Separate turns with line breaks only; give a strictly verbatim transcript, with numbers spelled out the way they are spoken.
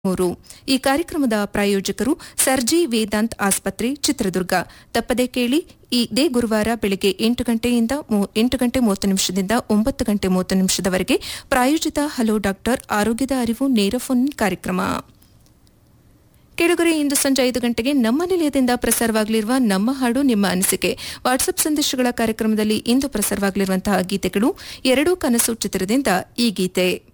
ಮೂರು ಈ ಕಾರ್ಯಕ್ರಮದ ಪ್ರಾಯೋಜಕರು ಸರ್ಜಿ ವೇದಾಂತ್ ಆಸ್ಪತ್ರೆ ಚಿತ್ರದುರ್ಗ. ತಪ್ಪದೇ ಕೇಳಿ. ಇದೇ ಗುರುವಾರ ಬೆಳಗ್ಗೆ ಎಂಟು ಗಂಟೆಯಿಂದ ಎಂಟು ಗಂಟೆ ಮೂವತ್ತು ನಿಮಿಷದಿಂದ ಒಂಬತ್ತು ಗಂಟೆ ಮೂವತ್ತು ನಿಮಿಷದವರೆಗೆ ಪ್ರಾಯೋಜಿತ ಹಲೋ ಡಾಕ್ಟರ್ ಆರೋಗ್ಯದ ಅರಿವು ನೇರ ಫೋನ್ ಕಾರ್ಯಕ್ರಮ. ಕೆಳಗರೆ ಇಂದು ಸಂಜೆ ಐದು ಗಂಟೆಗೆ ನಮ್ಮ ನಿಲಯದಿಂದ ಪ್ರಸಾರವಾಗಲಿರುವ ನಮ್ಮ ಹಾಡು ನಿಮ್ಮ ಅನಿಸಿಕೆ ವಾಟ್ಸ್ಆಪ್ ಸಂದೇಶಗಳ ಕಾರ್ಯಕ್ರಮದಲ್ಲಿ ಇಂದು ಪ್ರಸಾರವಾಗಲಿರುವಂತಹ ಗೀತೆಗಳು ಎರಡು ಕನಸು ಚಿತ್ರದಿಂದ ಈ ಗೀತೆ.